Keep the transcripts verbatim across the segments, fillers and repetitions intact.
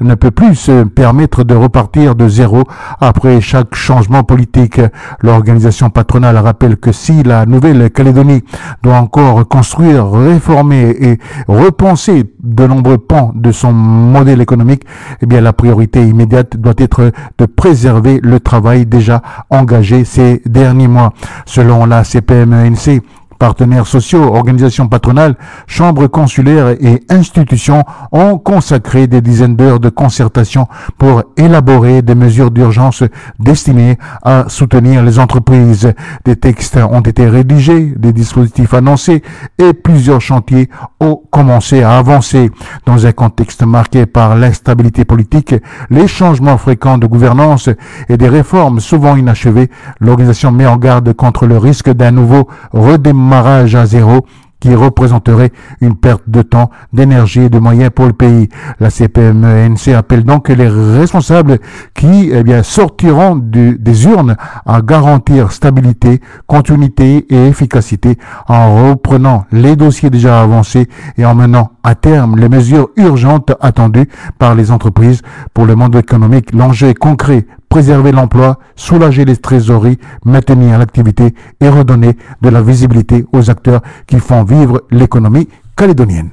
ne peut plus se permettre de repartir de zéro après chaque changement politique. L'organisation patronale rappelle que si la Nouvelle-Calédonie doit encore construire, réformer et repenser de nombreux pans de son modèle économique, eh bien la priorité immédiate doit être de préserver le travail déjà engagé ces derniers mois. Selon la C P M E N C, partenaires sociaux, organisations patronales, chambres consulaires et institutions ont consacré des dizaines d'heures de concertation pour élaborer des mesures d'urgence destinées à soutenir les entreprises. Des textes ont été rédigés, des dispositifs annoncés et plusieurs chantiers ont commencé à avancer. Dans un contexte marqué par l'instabilité politique, les changements fréquents de gouvernance et des réformes souvent inachevées, l'organisation met en garde contre le risque d'un nouveau redémarrage Marrage à zéro qui représenterait une perte de temps, d'énergie et de moyens pour le pays. La C P M E N C appelle donc les responsables qui eh bien, sortiront du, des urnes à garantir stabilité, continuité et efficacité en reprenant les dossiers déjà avancés et en menant à terme les mesures urgentes attendues par les entreprises. Pour le monde économique, l'enjeu est concret: préserver l'emploi, soulager les trésoreries, maintenir l'activité et redonner de la visibilité aux acteurs qui font vivre l'économie calédonienne.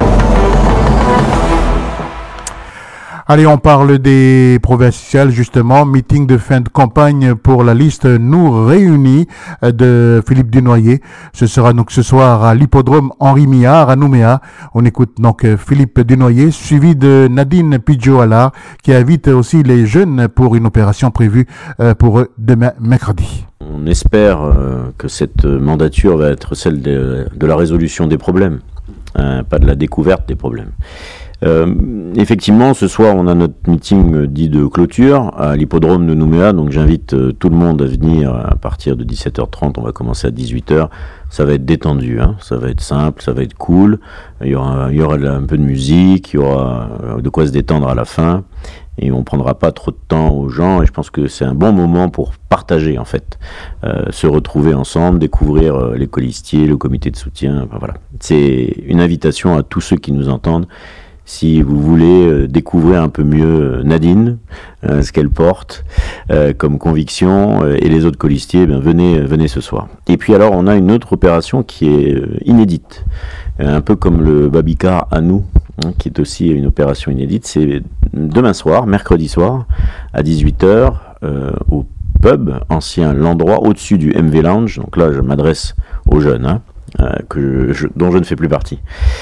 Allez, on parle des provinciales, justement. Meeting de fin de campagne pour la liste Nous Réunis de Philippe Dunoyer. Ce sera donc ce soir à l'hippodrome Henri Millard à Nouméa. On écoute donc Philippe Dunoyer, suivi de Nadine Pidjo-Allard, qui invite aussi les jeunes pour une opération prévue pour eux demain, mercredi. On espère que cette mandature va être celle de, de la résolution des problèmes, hein, pas de la découverte des problèmes. Euh, effectivement, ce soir, on a notre meeting euh, dit de clôture à l'hippodrome de Nouméa, donc j'invite euh, tout le monde à venir à partir de dix-sept heures trente, on va commencer à dix-huit heures, ça va être détendu, hein, ça va être simple, ça va être cool, il y aura, il y aura un peu de musique, il y aura de quoi se détendre à la fin, et on prendra pas trop de temps aux gens, et je pense que c'est un bon moment pour partager en fait, euh, se retrouver ensemble, découvrir euh, les colistiers, le comité de soutien, enfin, voilà. C'est une invitation à tous ceux qui nous entendent. Si vous voulez euh, découvrir un peu mieux Nadine, euh, ce qu'elle porte euh, comme conviction, euh, et les autres colistiers, ben venez, venez ce soir. Et puis alors, on a une autre opération qui est euh, inédite, euh, un peu comme le Babicar à nous, hein, qui est aussi une opération inédite. C'est demain soir, mercredi soir, à dix-huit heures, euh, au pub, ancien l'endroit au-dessus du M V Lounge. Donc là, je m'adresse aux jeunes, hein. Euh, que je, dont je ne fais plus partie.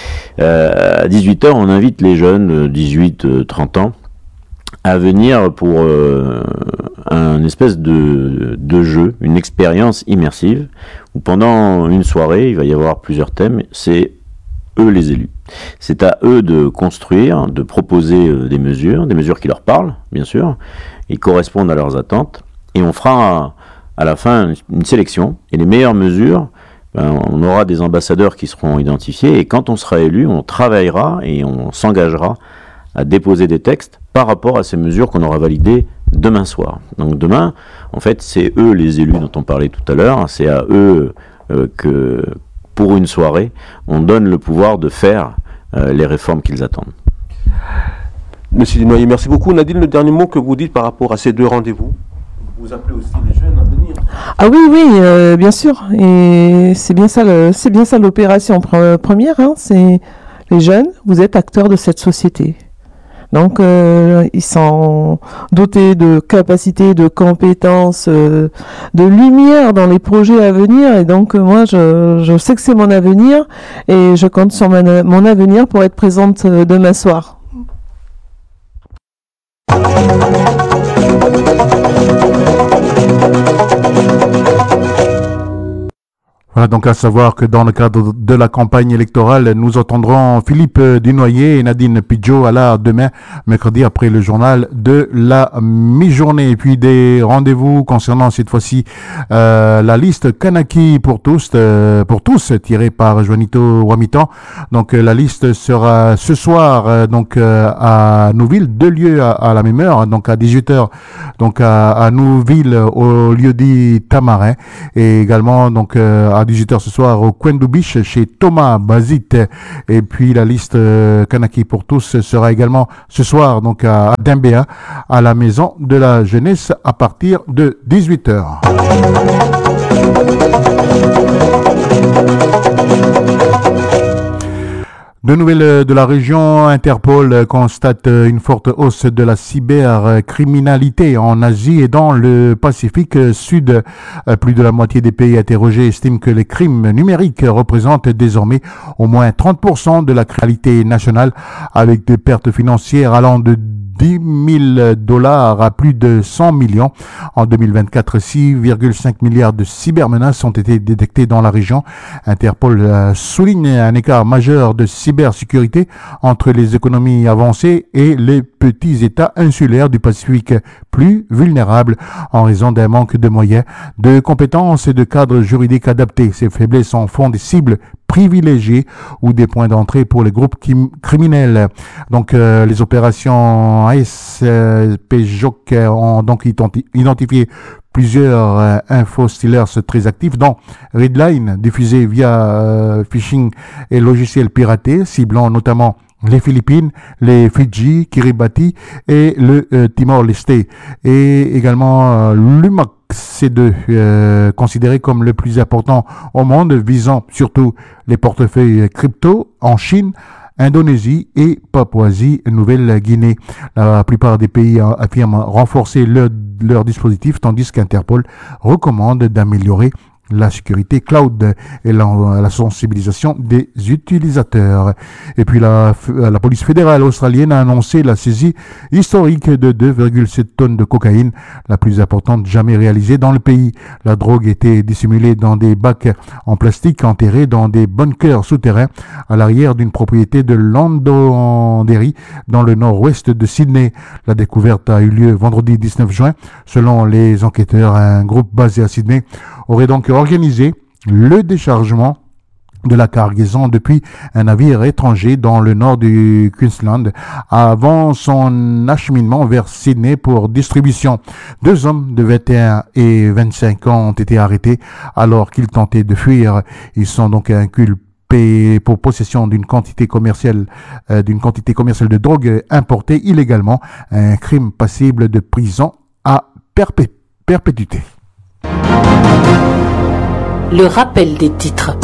Euh, à dix-huit heures, on invite les jeunes, dix-huit trente ans, à venir pour euh, un espèce de, de jeu, une expérience immersive, où pendant une soirée, il va y avoir plusieurs thèmes, c'est eux les élus. C'est à eux de construire, de proposer euh, des mesures, des mesures qui leur parlent, bien sûr, et correspondent à leurs attentes, et on fera à, à la fin une sélection, et les meilleures mesures, on aura des ambassadeurs qui seront identifiés et quand on sera élu, on travaillera et on s'engagera à déposer des textes par rapport à ces mesures qu'on aura validées demain soir. Donc demain, en fait, c'est eux les élus dont on parlait tout à l'heure, c'est à eux euh, que pour une soirée, on donne le pouvoir de faire euh, les réformes qu'ils attendent. Monsieur Dunoyer, merci beaucoup. Nadine, le dernier mot que vous dites par rapport à ces deux rendez-vous? Vous appelez aussi les jeunes à venir. Ah oui, oui, euh, bien sûr. Et c'est bien ça, le, c'est bien ça l'opération pre- première. Hein, c'est les jeunes. Vous êtes acteurs de cette société. Donc, euh, ils sont dotés de capacités, de compétences, euh, de lumière dans les projets à venir. Et donc, euh, moi, je, je sais que c'est mon avenir et je compte sur mon, mon avenir pour être présente euh, demain soir. Voilà, donc à savoir que dans le cadre de la campagne électorale, nous entendrons Philippe Dunoyer et Nadine Pidjo-Allard demain, mercredi, après le journal de la mi-journée. Et puis des rendez-vous concernant cette fois-ci euh, la liste Kanaki pour tous, euh, pour tous, tirée par Juanito Wamitan. Donc euh, la liste sera ce soir euh, donc euh, à Nouville, deux lieux à, à la même heure, donc à dix-huit heures, donc à, à Nouville au lieu dit Tamarin, et également donc euh, à dix-huit dix-huit heures ce soir au Coin du Biche chez Thomas Bazit. Et puis la liste euh, Kanaki pour tous sera également ce soir donc à Dembéa à la Maison de la Jeunesse à partir de dix-huit heures. De nouvelles de la région, Interpol constate une forte hausse de la cybercriminalité en Asie et dans le Pacifique Sud. Plus de la moitié des pays interrogés estiment que les crimes numériques représentent désormais au moins trente pour cent de la criminalité nationale, avec des pertes financières allant de dix mille dollars à plus de cent millions. En deux mille vingt-quatre, six virgule cinq milliards de cybermenaces ont été détectées dans la région. Interpol euh, souligne un écart majeur de cybersécurité entre les économies avancées et les petits États insulaires du Pacifique plus vulnérables en raison d'un manque de moyens, de compétences et de cadres juridiques adaptés. Ces faiblesses en font des cibles privilégiés ou des points d'entrée pour les groupes criminels. Donc euh, les opérations A S P J O C ont donc identifié plusieurs euh, infostealers très actifs, dont Redline, diffusé via euh, phishing et logiciels piratés, ciblant notamment les Philippines, les Fidji, Kiribati et le euh, Timor-Leste, et également euh, l'U M A C C deux, euh, considéré comme le plus important au monde, visant surtout les portefeuilles crypto en Chine, Indonésie et Papouasie-Nouvelle-Guinée. La plupart des pays affirment renforcer leur, leur dispositif, tandis qu'Interpol recommande d'améliorer la sécurité cloud et la, la sensibilisation des utilisateurs. Et puis la, la police fédérale australienne a annoncé la saisie historique de deux virgule sept tonnes de cocaïne, la plus importante jamais réalisée dans le pays. La drogue était dissimulée dans des bacs en plastique enterrés dans des bunkers souterrains à l'arrière d'une propriété de Londonderry dans le nord-ouest de Sydney. La découverte a eu lieu vendredi dix-neuf juin. Selon les enquêteurs, un groupe basé à Sydney aurait donc organisé le déchargement de la cargaison depuis un navire étranger dans le nord du Queensland avant son acheminement vers Sydney pour distribution. Deux hommes de vingt et un et vingt-cinq ans ont été arrêtés alors qu'ils tentaient de fuir. Ils sont donc inculpés pour possession d'une quantité commerciale euh, d'une quantité commerciale de drogue importée illégalement, un crime passible de prison à perpé- perpétuité. Le rappel des titres.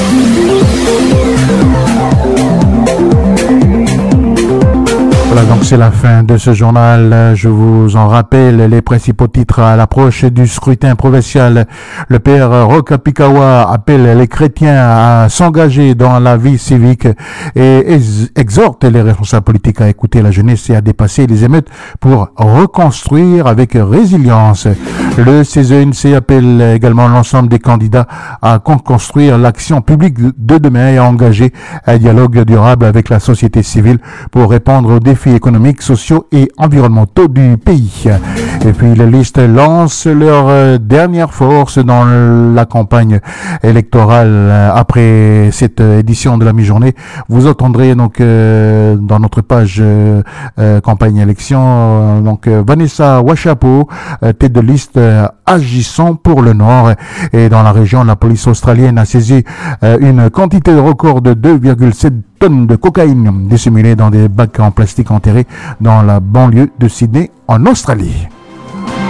Voilà, donc c'est la fin de ce journal. Je vous en rappelle les principaux titres à l'approche du scrutin provincial. Le père Rokapikawa appelle les chrétiens à s'engager dans la vie civique et exhorte les responsables politiques à écouter la jeunesse et à dépasser les émeutes pour reconstruire avec résilience. Le C E N C appelle également l'ensemble des candidats à construire l'action publique de demain et à engager un dialogue durable avec la société civile pour répondre aux défis économiques, sociaux et environnementaux du pays. Et puis les listes lancent leur dernière force dans la campagne électorale. Après cette édition de la mi-journée, vous entendrez donc euh, dans notre page euh, euh, campagne élection euh, donc euh, Vanessa Washapo, euh, tête de liste euh, agissant pour le Nord. Et dans la région, la police australienne a saisi euh, une quantité de record de deux virgule sept tonnes de cocaïne dissimulée dans des bacs en plastique enterrés dans la banlieue de Sydney en Australie.